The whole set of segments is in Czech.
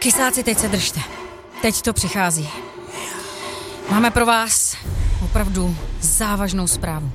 Kysáci, teď se držte. Teď to přichází. Máme pro vás opravdu závažnou zprávu.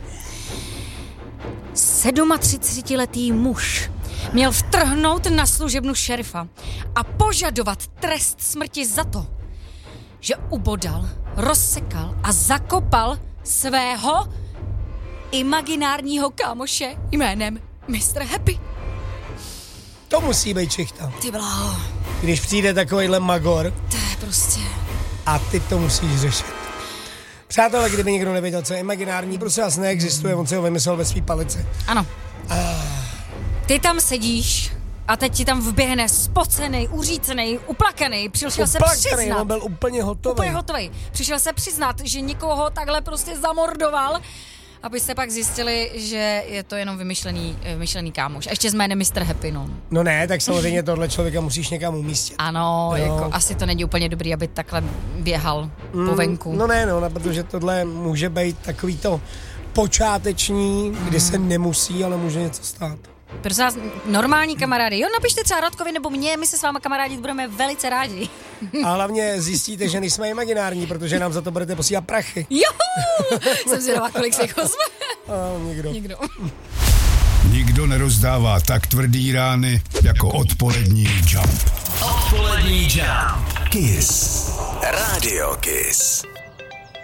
37letý muž měl vtrhnout na služebnu šerifa a požadovat trest smrti za to, že ubodal, rozsekal a zakopal svého imaginárního kámoše jménem Mr. Happy. To musí být čichta. Ty bláho. Když přijde takovejhle magor. To je prostě... A ty to musíš řešit. Přátelé, kdyby někdo nevěděl, co je imaginární, prostě vás neexistuje, on si ho vymyslel ve svý palici. Ano. Ty tam sedíš a teď ti tam vběhne spocenej, uřícenej, uplakanej, přišel se přiznat. On byl úplně hotový. Přišel se přiznat, že někoho takhle prostě zamordoval, aby se pak zjistili, že je to jenom vymyšlený kámoš. A ještě s jménem Mr. Happy, no. No ne, tak samozřejmě tohle člověka musíš někam umístit. Ano, jako asi to není úplně dobrý, aby takhle běhal po venku. No ne, protože tohle může být takový to počáteční, kdy se nemusí, ale může něco stát. Prosím vás, normální kamarády. Jo, napište třeba Radkovi nebo mě, my se s váma kamarádit budeme velice rádi. A hlavně zjistíte, že nejsme imaginární, protože nám za to budete posílat prachy. Jo, jsem zvědavá, kolik se jich ozve. Nikdo. Nikdo nerozdává tak tvrdý rány jako odpolední Jump. Odpolední Jump. Kiss. Radio Kiss.